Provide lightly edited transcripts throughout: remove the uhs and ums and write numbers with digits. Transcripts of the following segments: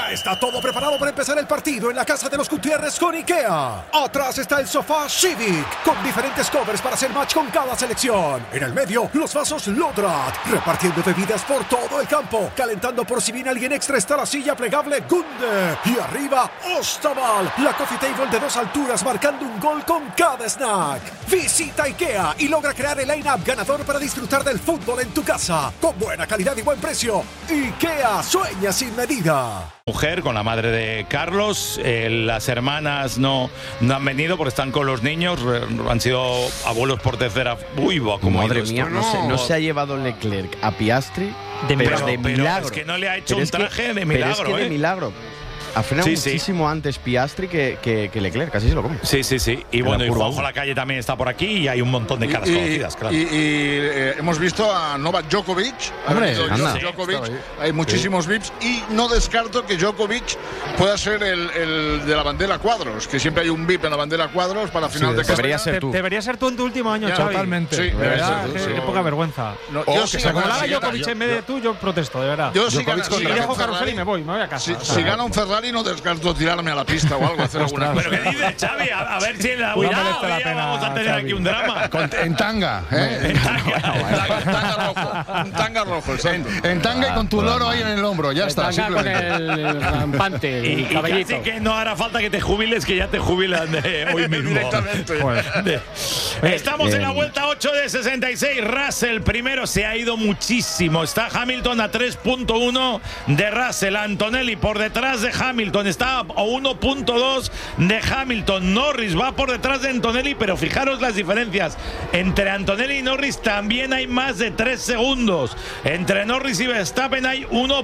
Ya está todo preparado para empezar el partido en la casa de los Gutiérrez con IKEA. Atrás está el sofá Civic, con diferentes covers para hacer match con cada selección. En el medio, los vasos Lodrat, repartiendo bebidas por todo el campo. Calentando por si viene alguien extra está la silla plegable Gunde. Y arriba, Ostaval, la coffee table de 2 alturas marcando un gol con cada snack. Visita IKEA y logra crear el line-up ganador para disfrutar del fútbol en tu casa. Con buena calidad y buen precio. IKEA, sueña sin medida. Mujer con la madre de Carlos, las hermanas no han venido porque están con los niños, han sido abuelos por tercera. Uy, como madre mía, no se ha llevado Leclerc a Piastri de milagro. Es que no le ha hecho un traje de milagro. Pero es que de milagro. Ha frenado muchísimo antes Piastri que Leclerc, casi se lo come. Sí. Y bueno, y Juanjo Lacalle también está por aquí y hay un montón de caras conocidas, claro. Y hemos visto a Novak Djokovic. Hay muchísimos VIPs y no descarto que Djokovic pueda ser el de la bandera cuadros, que siempre hay un VIP en la bandera cuadros para final de carrera. Debería ser tú en tu último año, Xavi. Totalmente. Sí, de verdad, qué poca vergüenza. Como la haga Djokovic en vez de tú, yo protesto, de verdad. Yo si dejo carrusel y me voy a casa. Si gana un Ferrari no descarto tirarme a la pista o algo, hacer alguna cosa. ¿Pero qué dices, Xavi? A ver si en la merece la pena, vamos a tener aquí un drama. En tanga, ¿eh? Un tanga rojo, exacto. En tanga y con tu loro ahí en el hombro, ya está. Con el rampante, y casi que no hará falta que te jubiles, que ya te jubilan hoy mismo. Directamente. Estamos en la vuelta 8 de 66. Russell primero, se ha ido muchísimo. Está Hamilton a 3.1 de Russell. Antonelli por detrás de Hamilton. Está a 1.2 de Hamilton. Norris va por detrás de Antonelli, pero fijaros las diferencias. Entre Antonelli y Norris también hay más de 3 segundos. Entre Norris y Verstappen hay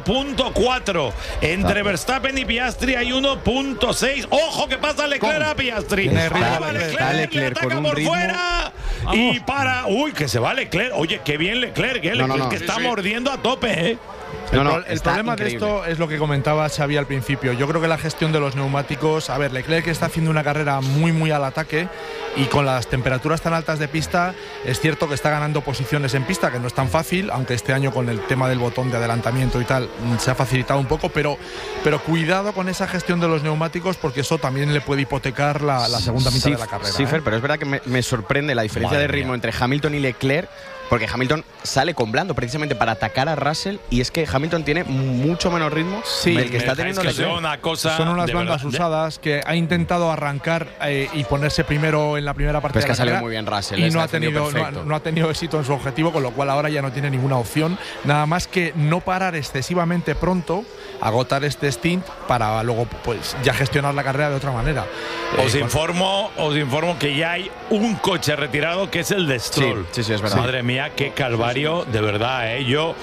1.4. Entre Verstappen y Piastri hay 1.6. ¡Ojo que pasa Leclerc a Piastri! Leclerc le ataca por fuera y para. ¡Uy, que se va Leclerc! Oye, qué bien Leclerc, Leclerc que está mordiendo a tope, ¿eh? El problema de esto es lo que comentaba Xavi al principio. Yo creo que la gestión de los neumáticos, a ver, Leclerc está haciendo una carrera muy al ataque y con las temperaturas tan altas de pista es cierto que está ganando posiciones en pista, que no es tan fácil, aunque este año con el tema del botón de adelantamiento y tal se ha facilitado un poco, pero cuidado con esa gestión de los neumáticos porque eso también le puede hipotecar la segunda mitad de la carrera. Sí, Fer, pero es verdad que me sorprende la diferencia de ritmo entre Hamilton y Leclerc. Porque Hamilton sale con blando precisamente para atacar a Russell y es que Hamilton tiene mucho menos ritmo del que está teniendo Leclerc. Son unas bandas usadas que ha intentado arrancar y ponerse primero en la primera parte de la carrera. Salió muy bien Russell y no ha tenido éxito en su objetivo, con lo cual ahora ya no tiene ninguna opción, nada más que no parar excesivamente pronto, agotar este stint para luego pues ya gestionar la carrera de otra manera. Os informo que ya hay un coche retirado que es el de Stroll. Sí, es verdad. Madre mía, qué calvario, de verdad, ¿eh? Yo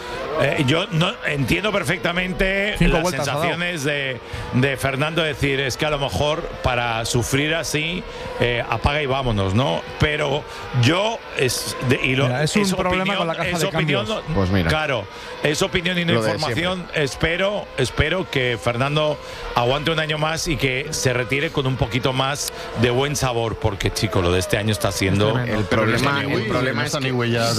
no entiendo perfectamente las sensaciones de Fernando, decir, es que a lo mejor para sufrir así apaga y vámonos, ¿no? Pero yo es un problema con la caja de cambios. Pues mira. Claro, es opinión y no información. Espero que Fernando aguante un año más y que se retire con un poquito más de buen sabor, porque chico, lo de este año está siendo el problema es que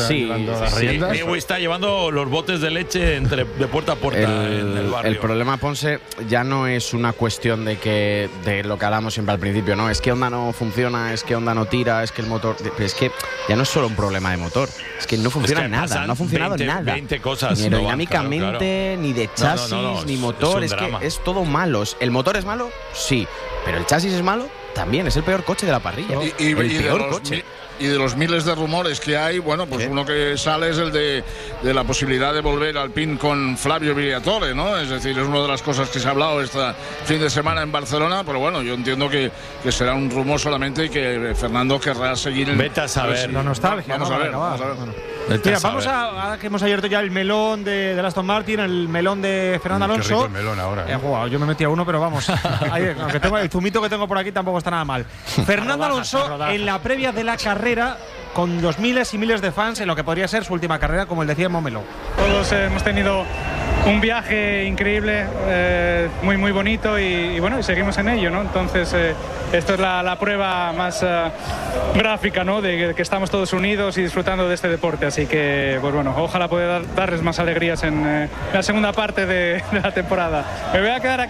Newey está llevando los botes de leche de puerta a puerta en el barrio. El problema, Ponce, ya no es una cuestión de lo que hablamos siempre al principio, ¿no? Es que Honda no funciona, es que Honda no tira, es que el motor. Es que ya no es solo un problema de motor, es que no funciona nada, no ha funcionado 20 cosas. Ni aerodinámicamente, ni de chasis, ni motor. Es que es todo malo. ¿El motor es malo? Sí. ¿Pero el chasis es malo? También. Es el peor coche de la parrilla. El peor coche. Y de los miles de rumores que hay, bueno, pues uno que sale es el de la posibilidad de volver al PIN con Flavio Briatore, ¿no? Es decir, es una de las cosas que se ha hablado este fin de semana en Barcelona, pero bueno, yo entiendo que será un rumor solamente y que Fernando querrá seguir. Vete a saber. La nostalgia. Vamos a ver. Mira, vamos a que hemos abierto ya el melón de Aston Martin, el melón de Fernando Alonso. Qué rico el melón ahora. Yo me metí a uno, pero vamos. Aunque tengo el zumito que tengo por aquí tampoco está nada mal. Fernando Alonso en la previa de la carrera con los miles y miles de fans en lo que podría ser su última carrera, como el decía Momelo. Todos hemos tenido un viaje increíble, muy bonito y bueno, y seguimos en ello, ¿no? Entonces esto es la prueba más gráfica, ¿no? De que estamos todos unidos y disfrutando de este deporte, así que pues bueno, ojalá pueda darles más alegrías en la segunda parte de la temporada. Me voy a quedar aquí.